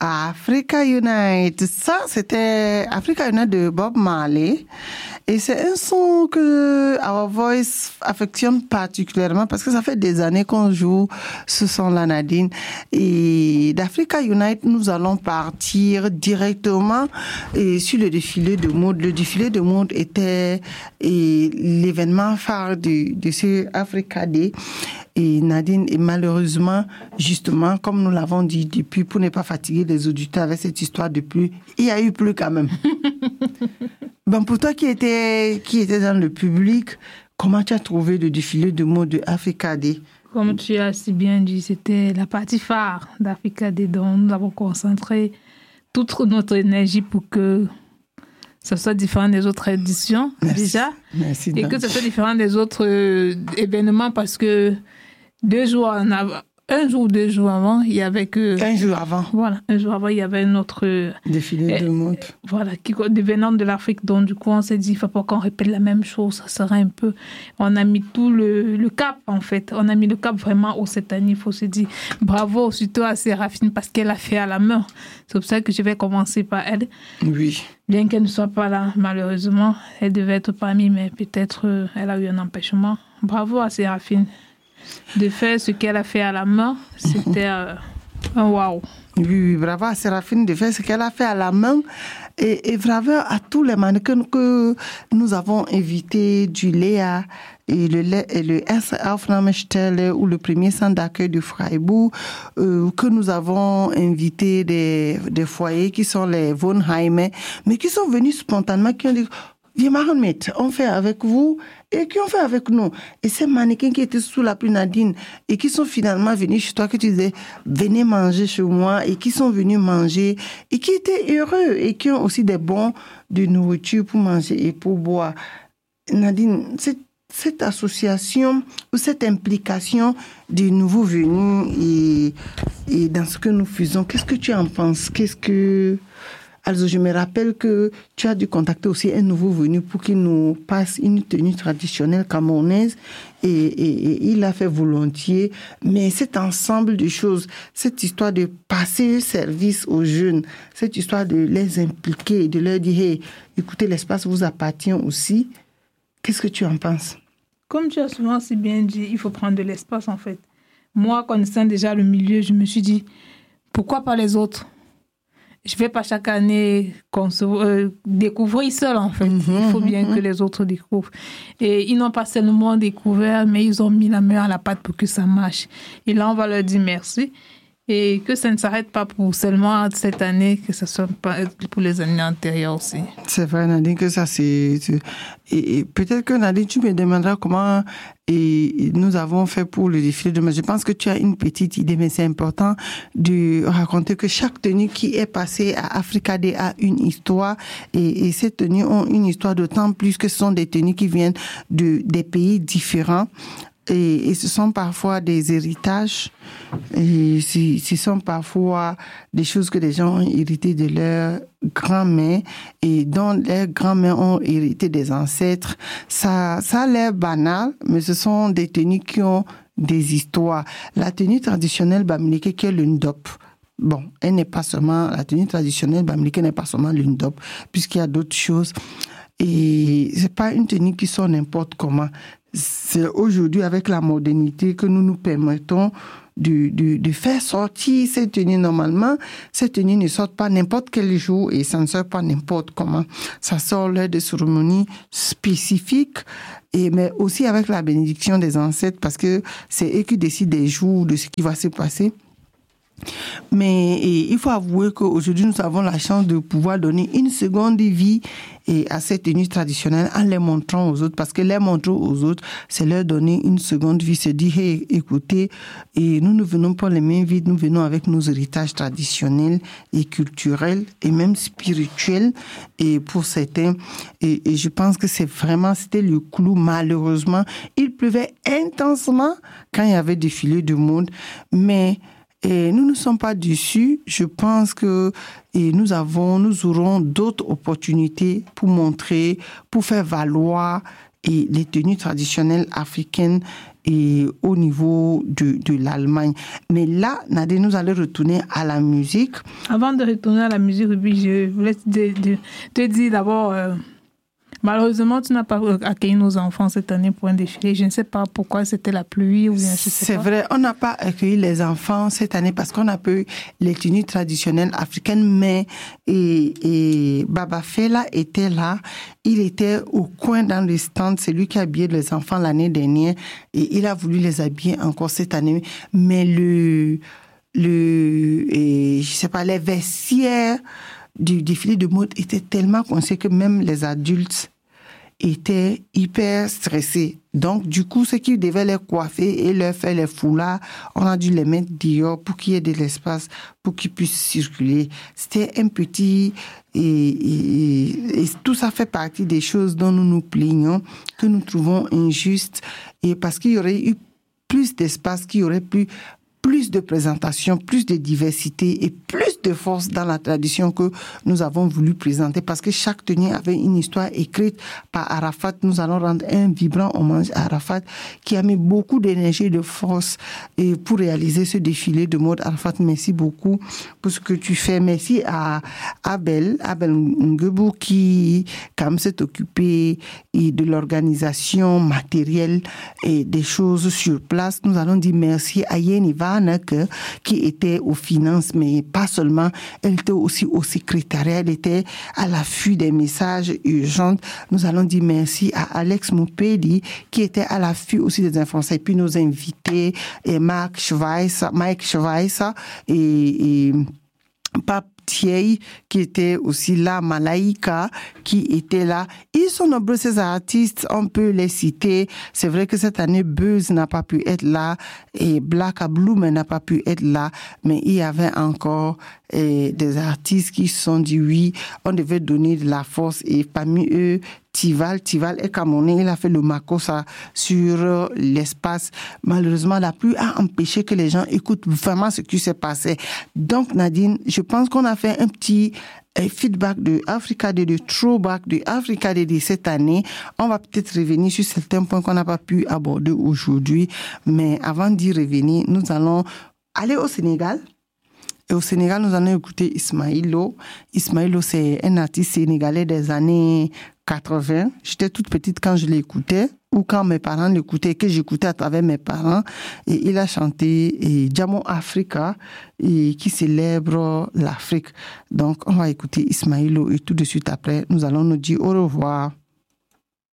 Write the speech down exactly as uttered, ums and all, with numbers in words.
Africa Unite. Ça, c'était Africa Unite de Bob Marley. Et c'est un son que Our Voice affectionne particulièrement parce que ça fait des années qu'on joue ce son-là, Nadine. Et d'Africa Unite, nous allons partir directement et sur le défilé de mode. Le défilé de mode était et l'événement phare de, de ce Africa Day. Et Nadine, et malheureusement, justement, comme nous l'avons dit depuis, pour ne pas fatiguer les auditeurs avec cette histoire de pluie, il y a eu pluie quand même. Bon, pour toi qui étais, qui était dans le public, comment tu as trouvé le défilé de mode de Africa Day? Comme tu as si bien dit, c'était la partie phare d'Africa Day, dont nous avons concentré toute notre énergie pour que ça soit différent des autres éditions, Merci. déjà. Merci. Et que ça soit différent des autres euh, événements parce que deux jours en avant, un jour ou deux jours avant, il y avait que... Un jour avant. Voilà, un jour avant, il y avait notre... Euh, défilé de mode. Voilà, qui devenant de l'Afrique. Donc, du coup, on s'est dit, il ne faut pas qu'on répète la même chose. Ça serait un peu... On a mis tout le, le cap, en fait. On a mis le cap vraiment haut cette année. Il faut se dire bravo, surtout à Séraphine, parce qu'elle a fait à la main. C'est pour ça que je vais commencer par elle. Oui. Bien qu'elle ne soit pas là, malheureusement. Elle devait être parmi, mais peut-être euh, elle a eu un empêchement. Bravo à Séraphine. De faire ce qu'elle a fait à la main, c'était euh, un waouh. Oui, oui, bravo à Séraphine de faire ce qu'elle a fait à la main. Et, et bravo à tous les mannequins que nous avons invités, du Léa et le, et le S. Aufnahmestelle ou le premier centre d'accueil de Freiburg, euh, que nous avons invité des, des foyers qui sont les Wohnheime, mais qui sont venus spontanément, qui ont dit viens Mahomet, on fait avec vous et qui ont fait avec nous. Et ces mannequins qui étaient sous la pluie, Nadine, et qui sont finalement venus chez toi, que tu disais, venez manger chez moi, et qui sont venus manger, et qui étaient heureux, et qui ont aussi des bons de nourriture pour manger et pour boire. Nadine, cette, cette association ou cette implication des nouveaux venus et, et dans ce que nous faisons, qu'est-ce que tu en penses? Qu'est-ce que... Alors, je me rappelle que tu as dû contacter aussi un nouveau venu pour qu'il nous passe une tenue traditionnelle camerounaise et, et, et il l'a fait volontiers. Mais cet ensemble de choses, cette histoire de passer service aux jeunes, cette histoire de les impliquer, de leur dire, hey, écoutez, l'espace vous appartient aussi. Qu'est-ce que tu en penses? Comme tu as souvent si bien dit, il faut prendre de l'espace en fait. Moi, connaissant déjà le milieu, je me suis dit, pourquoi pas les autres? Je ne vais pas chaque année euh, découvrir seul, en fait. Mm-hmm, il faut bien mm-hmm. que les autres découvrent. Et ils n'ont pas seulement découvert, mais ils ont mis la main à la pâte pour que ça marche. Et là, on va leur dire merci. Et que ça ne s'arrête pas pour seulement cette année, que ce soit pour les années antérieures aussi. C'est vrai, Nadine, que ça, c'est... c'est... Et, et peut-être que, Nadine, tu me demanderas comment et nous avons fait pour le défilé de mode. Je pense que tu as une petite idée, mais c'est important de raconter que chaque tenue qui est passée à Africa Day a une histoire. Et, et ces tenues ont une histoire d'autant plus que ce sont des tenues qui viennent de, des pays différents. Et, et ce sont parfois des héritages, et ce, ce sont parfois des choses que les gens ont héritées de leurs grands-mères et dont leurs grands-mères ont hérité des ancêtres. Ça, ça a l'air banal, mais ce sont des tenues qui ont des histoires. La tenue traditionnelle bamileke qui est le ndop. Bon, elle n'est pas seulement, la tenue traditionnelle bamileke n'est pas seulement le ndop, puisqu'il y a d'autres choses. Et c'est pas une tenue qui sort n'importe comment. C'est aujourd'hui, avec la modernité, que nous nous permettons de, de, de faire sortir ces tenues normalement. Ces tenues ne sortent pas n'importe quel jour et ça ne sort pas n'importe comment. Ça sort lors de cérémonies spécifiques, et, mais aussi avec la bénédiction des ancêtres, parce que c'est eux qui décident des jours, de ce qui va se passer. Mais et, il faut avouer qu'aujourd'hui, nous avons la chance de pouvoir donner une seconde vie et à ces tenues traditionnelles en les montrant aux autres, parce que les montrer aux autres, c'est leur donner une seconde vie, se dire, hey, écoutez, et nous ne venons pas les mains vides, nous venons avec nos héritages traditionnels et culturels et même spirituels, et pour certains, et, et je pense que c'est vraiment, c'était le clou. Malheureusement, il pleuvait intensement quand il y avait défilé de monde, mais et nous ne sommes pas déçus. Je pense que et nous avons, nous aurons d'autres opportunités pour montrer, pour faire valoir et les tenues traditionnelles africaines et au niveau de, de l'Allemagne. Mais là, Nadine, nous allons retourner à la musique. Avant de retourner à la musique, Ruby, je voulais te, te, te dire d'abord, euh, malheureusement, tu n'as pas accueilli nos enfants cette année pour un défilé. Je ne sais pas pourquoi, c'était la pluie ou bien je sais C'est pas. vrai, on n'a pas accueilli les enfants cette année parce qu'on a peu les tenues traditionnelles africaines, mais et, et Baba Fela était là. Il était au coin dans le stand, c'est lui qui a habillé les enfants l'année dernière et il a voulu les habiller encore cette année. Mais le, le, et, je sais pas, les vestiaires du défilé de mode étaient tellement coincés que même les adultes étaient hyper stressés. Donc, du coup, ceux qui devaient les coiffer et leur faire les foulards, on a dû les mettre dehors pour qu'il y ait de l'espace, pour qu'ils puissent circuler. C'était un petit... Et, et, et tout ça fait partie des choses dont nous nous plaignons, que nous trouvons injustes, et parce qu'il y aurait eu plus d'espace, qu'il y aurait pu plus de présentation, plus de diversité et plus de force dans la tradition que nous avons voulu présenter, parce que chaque tenue avait une histoire écrite par Arafat. Nous allons rendre un vibrant hommage à Arafat qui a mis beaucoup d'énergie et de force et pour réaliser ce défilé de mode. Arafat, merci beaucoup pour ce que tu fais. Merci à Abel, Abel Ngebou qui quand même s'est occupé et de l'organisation matérielle et des choses sur place. Nous allons dire merci à Yeni Vanek qui était aux finances, mais pas seulement, elle était aussi au secrétariat, elle était à l'affût des messages urgents. Nous allons dire merci à Alex Moupedi qui était à l'affût aussi des informations. Et puis nos invités, et Marc Schweiss, Mike Schweiss et, et Pape Thierry qui était aussi là, Malaika qui était là. Ils sont nombreux ces artistes, on peut les citer. C'est vrai que cette année Buzz n'a pas pu être là et Black Bloom n'a pas pu être là, mais il y avait encore eh, des artistes qui se sont dit oui, on devait donner de la force, et parmi eux Tival, Tival est Camerounais, il a fait le Makossa sur l'espace. Malheureusement, la pluie a empêché que les gens écoutent vraiment ce qui s'est passé. Donc Nadine, je pense qu'on a fait un petit feedback de Africa Day, de throwback de Africa Day de cette année. On va peut-être revenir sur certains points qu'on n'a pas pu aborder aujourd'hui, mais avant d'y revenir, nous allons aller au Sénégal. Et au Sénégal, nous allons écouter Ismaël Lo. Ismaël Lo, c'est un artiste sénégalais des années quatre-vingts. J'étais toute petite quand je l'écoutais, ou quand mes parents l'écoutaient, que j'écoutais à travers mes parents. Et il a chanté Jamo Africa, et qui célèbre l'Afrique. Donc, on va écouter Ismaël Lo, et tout de suite après, nous allons nous dire au revoir.